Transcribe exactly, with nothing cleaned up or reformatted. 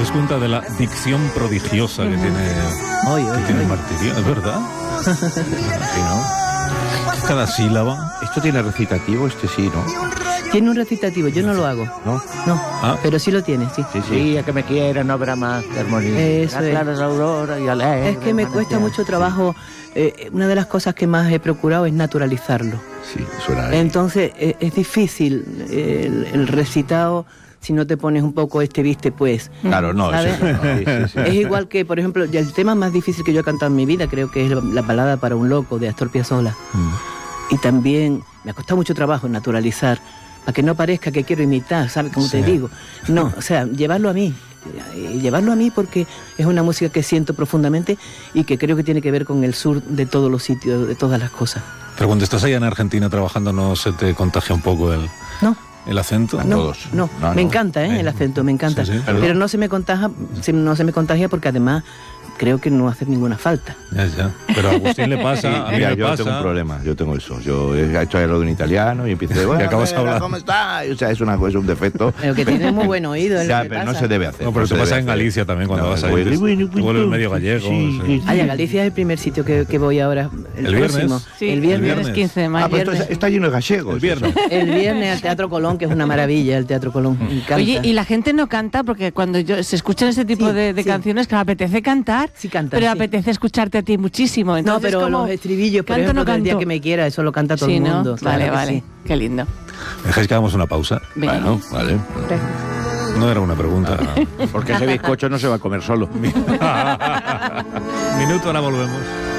das cuenta de la dicción prodigiosa que tiene, Oy, que oy, tiene oy. Martirio, ¿es verdad? Sí, ¿no? Cada sílaba. Esto tiene recitativo, este sí, ¿no? Tiene un recitativo, yo no lo hago. ¿No? No, Ah. pero sí lo tiene, sí. Sí, sí. Que me quiera, no habrá más que armonía. Eso es. Claras auroras y alegres Es que me cuesta mucho trabajo. Eh, una de las cosas que más he procurado es naturalizarlo. Sí, suena ahí. Entonces eh, es difícil eh, el, el recitado si no te pones un poco este viste pues. Claro, no, ¿sabes? eso no. Sí, sí, sí. Es igual que, por ejemplo, ya el tema más difícil que yo he cantado en mi vida creo que es la, la balada para un loco de Astor Piazzolla. Mm. Y también me ha costado mucho trabajo naturalizar, para que no parezca que quiero imitar, ¿sabes? Como Sí. te digo. No, o sea, llevarlo a mí. Y llevarlo a mí porque es una música que siento profundamente y que creo que tiene que ver con el sur de todos los sitios, de todas las cosas. Pero cuando estás allá en Argentina trabajando, ¿no se te contagia un poco el, ¿No? el acento? No, todos. no, No, me no. encanta, ¿eh? Eh, El acento, me encanta. sí, sí. Pero no se me contagia, se- no se me contagia porque además creo que no hace ninguna falta. Ya, ya. Pero a Agustín le pasa, Sí, a mí mira, me yo pasa. tengo un problema, yo tengo eso. Yo he hecho algo en italiano y empiezo de bueno, Y acabas mira, hablando. ¿cómo está? O sea, es una cosa, un defecto. Pero que tiene muy buen oído. es lo Ya, que pero no pasa. se debe hacer. No, pero se te pasa debe en hacer. Galicia también cuando No, vas ahí. bueno, Te, bueno, te vuelves medio gallego. sí, sí. sí. Ay, a Galicia es el primer sitio que, que voy ahora. El, ¿El viernes? próximo. Sí, el viernes. viernes. quince de mayo. Ah, pero esto viernes. está, está lleno de gallegos. El viernes. eso. El viernes al Teatro Colón, que es una maravilla, el Teatro Colón. Me encanta. Oye, y la gente no canta porque cuando yo se escuchan ese tipo Sí, de, de sí. canciones, que me apetece cantar, Sí cantan, pero sí. apetece escucharte a ti muchísimo. No, Entonces, pero como, los estribillos, por ¿canto o ejemplo, no del día canto? que me quiera, eso lo canta todo Sí, el ¿no? mundo. claro Vale, que vale. sí. Qué lindo. ¿Dejáis que hagamos una pausa? Venga. Bueno, vale. No era una pregunta. Porque ese bizcocho no se va a comer solo. Minuto, ahora volvemos.